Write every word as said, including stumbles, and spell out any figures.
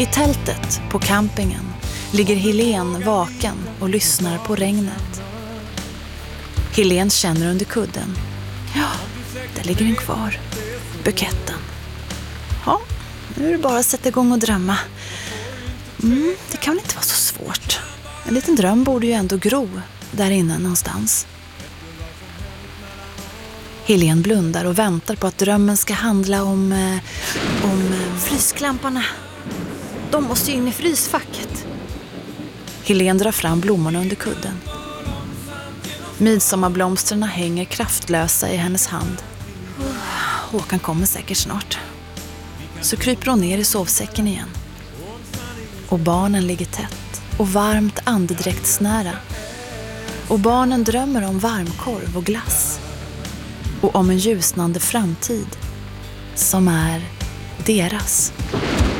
I tältet på campingen ligger Helen vaken och lyssnar på regnet. Helen känner under kudden. Ja, där ligger den kvar. Buketten. Ja, nu är det bara att sätta igång och drömma. Mm, det kan väl inte vara så svårt. En liten dröm borde ju ändå gro där inne någonstans. Helen blundar och väntar på att drömmen ska handla om, eh, om eh, frysklamparna. De måste ju in i frysfacket. Helen drar fram blommorna under kudden. Midsommarblomsterna hänger kraftlösa i hennes hand. Håkan kommer säkert snart. Så kryper hon ner i sovsäcken igen. Och barnen ligger tätt och varmt andedräktsnära. Och barnen drömmer om varmkorv och glass. Och om en ljusnande framtid som är deras.